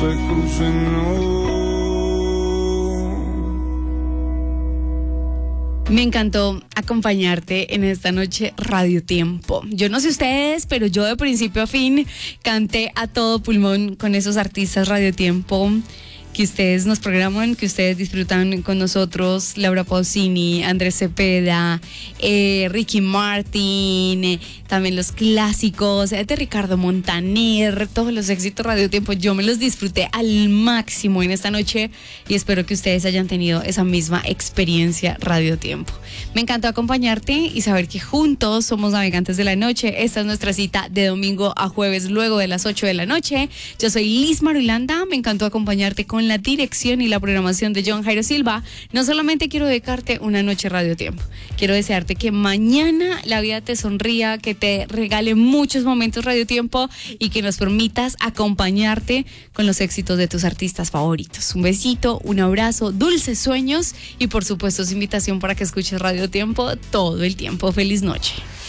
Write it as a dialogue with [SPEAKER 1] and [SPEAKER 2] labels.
[SPEAKER 1] se crucen, no.
[SPEAKER 2] Me encantó acompañarte en esta noche Radio Tiempo. Yo no sé ustedes, pero yo de principio a fin canté a todo pulmón con esos artistas Radio Tiempo que ustedes nos programan, que ustedes disfrutan con nosotros. Laura Pausini, Andrés Cepeda, Ricky Martin, también los clásicos de Ricardo Montaner, todos los éxitos Radio Tiempo. Yo me los disfruté al máximo en esta noche y espero que ustedes hayan tenido esa misma experiencia Radio Tiempo. Me encantó acompañarte y saber que juntos somos navegantes de la noche. Esta es nuestra cita de domingo a jueves luego de las 8 de la noche. Yo soy Liz Marulanda, me encantó acompañarte con la dirección y la programación de John Jairo Silva. No solamente quiero dedicarte una noche Radio Tiempo, quiero desearte que mañana la vida te sonría, que te regale muchos momentos Radio Tiempo y que nos permitas acompañarte con los éxitos de tus artistas favoritos. Un besito, un abrazo, dulces sueños y por supuesto su invitación para que escuches Radio Tiempo todo el tiempo. Feliz noche.